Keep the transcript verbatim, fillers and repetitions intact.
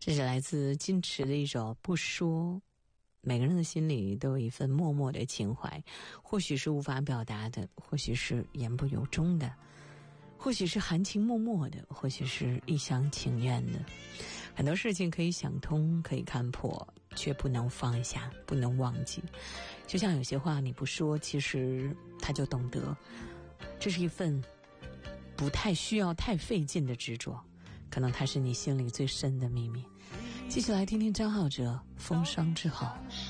这是来自金池的一首不说。每个人的心里都有一份默默的情怀，或许是无法表达的，或许是言不由衷的，或许是含情脉脉的，或许是一厢情愿的。很多事情可以想通，可以看破，却不能放下，不能忘记。就像有些话你不说，其实他就懂得。这是一份不太需要太费劲的执着，可能它是你心里最深的秘密。继续来听听张浩哲《风霜之后》。